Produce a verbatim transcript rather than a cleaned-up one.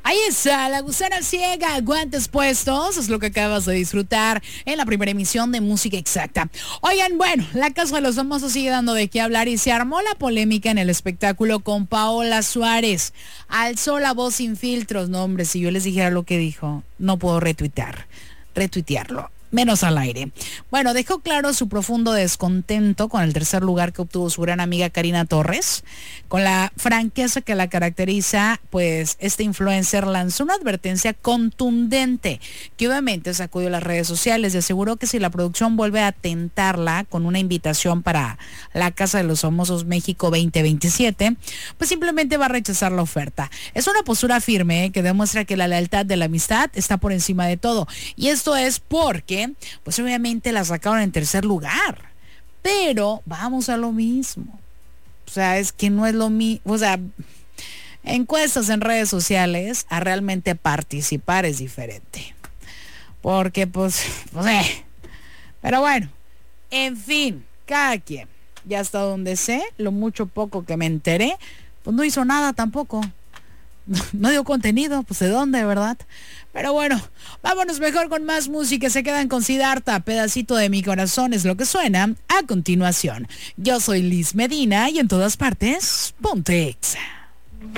Ahí está, La Gusana Ciega, Guantes Puestos, es lo que acabas de disfrutar en la primera emisión de Música Exacta. Oigan, bueno, la Casa de los Famosos sigue dando de qué hablar y se armó la polémica en el espectáculo con Paola Suárez. Alzó la voz sin filtros. No, hombre, si yo les dijera lo que dijo, no puedo retuitear, retuitearlo. Menos al aire. Bueno, dejó claro su profundo descontento con el tercer lugar que obtuvo su gran amiga Karina Torres. Con la franqueza que la caracteriza, pues este influencer lanzó una advertencia contundente que obviamente sacudió las redes sociales y aseguró que si la producción vuelve a tentarla con una invitación para la Casa de los Famosos México veinte veintisiete, pues simplemente va a rechazar la oferta. Es una postura firme ¿eh? que demuestra que la lealtad de la amistad está por encima de todo. Y esto es porque pues obviamente la sacaron en tercer lugar, pero vamos a lo mismo, o sea, es que no es lo mismo, o sea, encuestas en redes sociales a realmente participar es diferente, porque pues, pues eh. pero bueno, en fin, cada quien, ya hasta donde sé, lo mucho poco que me enteré, pues no hizo nada tampoco. No dio contenido, pues de dónde, ¿verdad? Pero bueno, vámonos mejor con más música. Se quedan con Siddhartha, Pedacito de mi corazón es lo que suena a continuación. Yo soy Liz Medina y en todas partes, Ponte Exa.